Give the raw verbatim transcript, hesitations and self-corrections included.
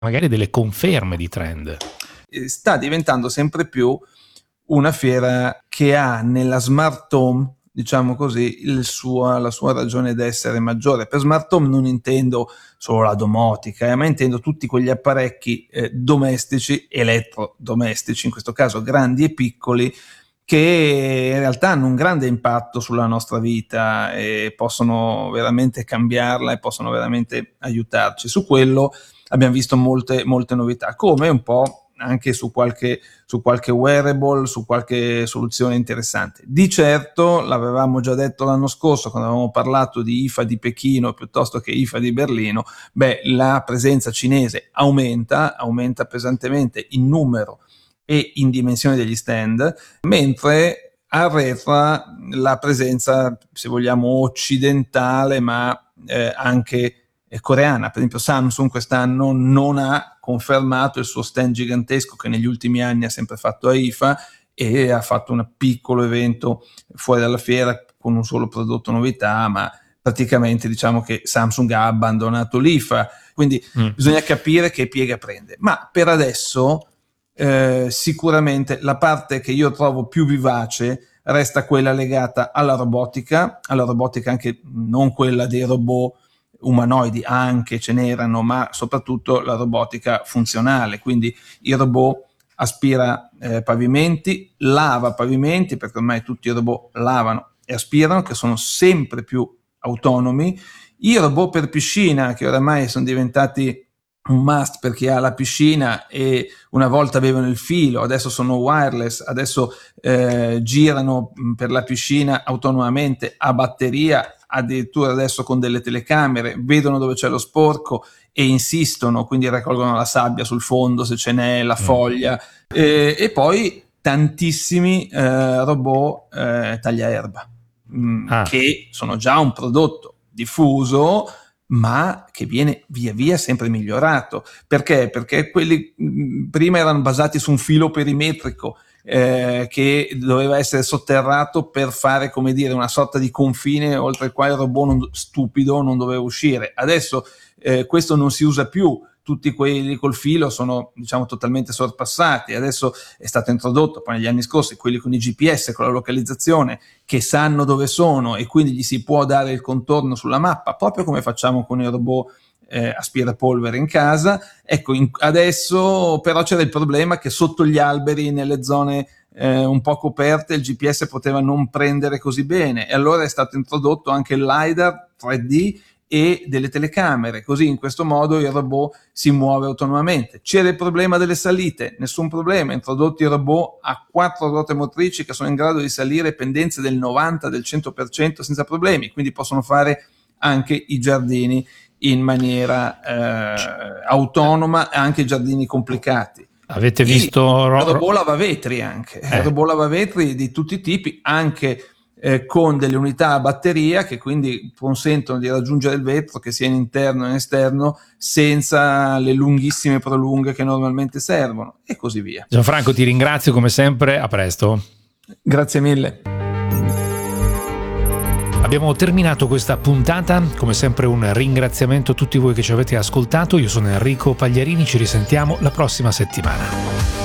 magari delle conferme di trend. Sta diventando sempre più una fiera che ha nella smart home, diciamo così, il suo, la sua ragione d'essere maggiore. Per smart home non intendo solo la domotica, eh, ma intendo tutti quegli apparecchi eh, domestici, elettrodomestici, in questo caso grandi e piccoli, che in realtà hanno un grande impatto sulla nostra vita e possono veramente cambiarla e possono veramente aiutarci. Su quello abbiamo visto molte, molte novità, come un po' anche su qualche, su qualche wearable, su qualche soluzione interessante. Di certo, l'avevamo già detto l'anno scorso quando avevamo parlato di I F A di Pechino piuttosto che I F A di Berlino, beh, la presenza cinese aumenta, aumenta pesantemente in numero e in dimensione degli stand, mentre arretra la presenza, se vogliamo, occidentale, ma eh, anche eh, coreana. Per esempio Samsung quest'anno non ha confermato il suo stand gigantesco che negli ultimi anni ha sempre fatto a I F A e ha fatto un piccolo evento fuori dalla fiera con un solo prodotto novità, ma praticamente diciamo che Samsung ha abbandonato l'I F A, quindi mm. bisogna capire che piega prende. Ma per adesso Eh, sicuramente la parte che io trovo più vivace resta quella legata alla robotica, alla robotica anche non quella dei robot umanoidi, anche ce n'erano, ma soprattutto la robotica funzionale, quindi il robot aspira eh, pavimenti, lava pavimenti, perché ormai tutti i robot lavano e aspirano, che sono sempre più autonomi. I robot per piscina, che oramai sono diventati un must per chi ha la piscina e una volta avevano il filo, adesso sono wireless, adesso eh, girano per la piscina autonomamente a batteria, addirittura adesso con delle telecamere, vedono dove c'è lo sporco e insistono, quindi raccolgono la sabbia sul fondo se ce n'è, la foglia, mm. e, e poi tantissimi eh, robot eh, tagliaerba, mh, ah. che sono già un prodotto diffuso, ma che viene via via sempre migliorato. Perché? Perché quelli mh, prima erano basati su un filo perimetrico eh, che doveva essere sotterrato per fare, come dire, una sorta di confine oltre il quale il robot non, stupido non doveva uscire. Adesso eh, questo non si usa più, tutti quelli col filo sono, diciamo, totalmente sorpassati. Adesso è stato introdotto poi negli anni scorsi quelli con i G P S, con la localizzazione, che sanno dove sono e quindi gli si può dare il contorno sulla mappa, proprio come facciamo con i robot eh, aspirapolvere in casa. Ecco, in, adesso però c'era il problema che sotto gli alberi, nelle zone eh, un po' coperte, il G P S poteva non prendere così bene, e allora è stato introdotto anche il LiDAR tre D e delle telecamere, così in questo modo il robot si muove autonomamente. C'era il problema delle salite, nessun problema, introdotti i robot a quattro ruote motrici che sono in grado di salire pendenze del novanta, del cento per cento senza problemi, quindi possono fare anche i giardini in maniera eh, autonoma, anche i giardini complicati. Avete visto il robot lavavetri anche, eh. il robot lavavetri di tutti i tipi, anche Eh, con delle unità a batteria che quindi consentono di raggiungere il vetro, che sia in interno e in esterno, senza le lunghissime prolunghe che normalmente servono, e così via. Gianfranco, ti ringrazio come sempre, a presto. Grazie mille. Abbiamo terminato questa puntata, come sempre un ringraziamento a tutti voi che ci avete ascoltato. Io sono Enrico Pagliarini, ci risentiamo la prossima settimana.